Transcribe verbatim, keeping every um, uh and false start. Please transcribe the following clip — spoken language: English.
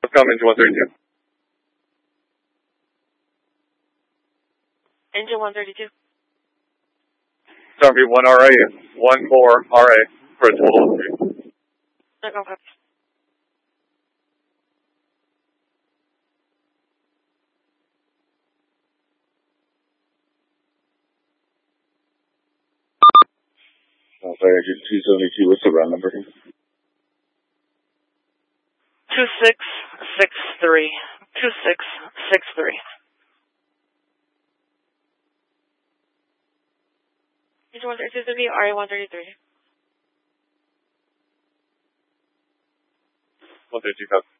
Let's come into one thirty-two. Engine one thirty-two. Starbeat one R A, one four R A for a total of three. No, no, copy. Alpha Engine two seventy-two, what's the ground number? Two six six three. Two six six three. Engine one thirty-two, R A one thirty-three. one thirty-two, copy.